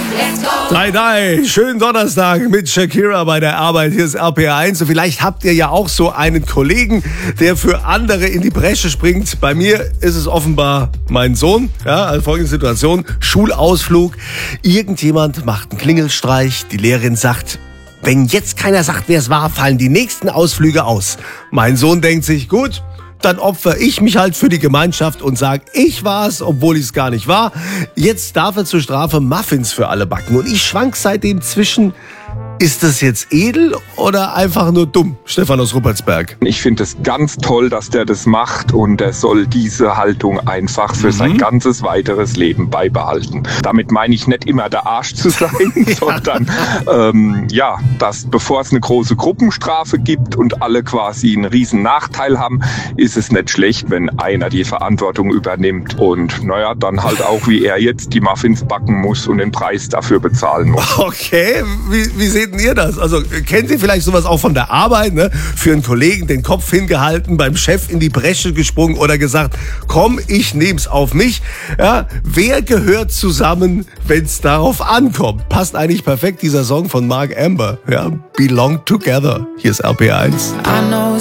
Schönen Donnerstag mit Shakira bei der Arbeit. Hier ist RPR1 und vielleicht habt ihr ja auch so einen Kollegen, der für andere in die Bresche springt. Bei mir ist es offenbar mein Sohn. Ja, also folgende Situation, Schulausflug. Irgendjemand macht einen Klingelstreich. Die Lehrerin sagt, wenn jetzt keiner sagt, wer es war, fallen die nächsten Ausflüge aus. Mein Sohn denkt sich, gut, dann opfer ich mich halt für die Gemeinschaft und sage, ich war's, obwohl ich es gar nicht war. Jetzt darf er zur Strafe Muffins für alle backen. Und ich schwank seitdem zwischen, ist das jetzt edel oder einfach nur dumm? Stefan aus Ruppertsberg. Ich finde es ganz toll, dass der das macht und er soll diese Haltung einfach für sein ganzes weiteres Leben beibehalten. Damit meine ich nicht immer der Arsch zu sein, sondern dass bevor es eine große Gruppenstrafe gibt und alle quasi einen riesen Nachteil haben, ist es nicht schlecht, wenn einer die Verantwortung übernimmt und dann halt auch wie er jetzt die Muffins backen muss und den Preis dafür bezahlen muss. Okay, wie seht ihr das? Also kennt ihr vielleicht sowas auch von der Arbeit, ne? Für einen Kollegen den Kopf hingehalten, beim Chef in die Bresche gesprungen oder gesagt, komm, ich nehm's auf mich. Ja, wer gehört zusammen, wenn's darauf ankommt? Passt eigentlich perfekt dieser Song von Mark Amber. Ja, Belong Together. Hier ist RPR1.